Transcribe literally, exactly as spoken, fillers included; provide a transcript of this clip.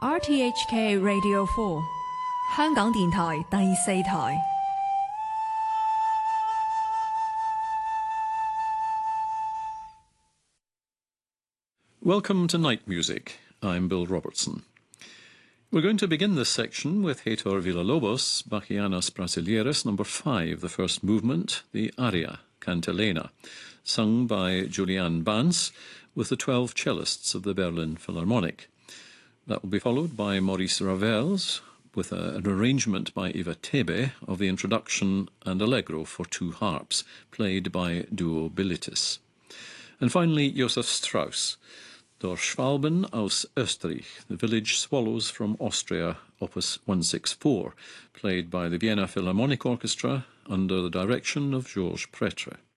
R T H K Radio four 香港電台第四台。 Welcome to Night Music. I'm Bill Robertson. We're going to begin this section with Heitor Villa-Lobos, Bachianas Brasileiras, number five, the first movement, the aria, Cantilena, sung by Julian Bans with the twelve cellists of the Berlin Philharmonic. That will be followed by Maurice Ravel's with a, an arrangement by Eva Tebe of the introduction and allegro for two harps, played by Duo Bilitis. And finally, Josef Strauss, Der Schwalben aus Österreich, the village swallows from Austria, opus one sixty-four, played by the Vienna Philharmonic Orchestra under the direction of Georges Pretre.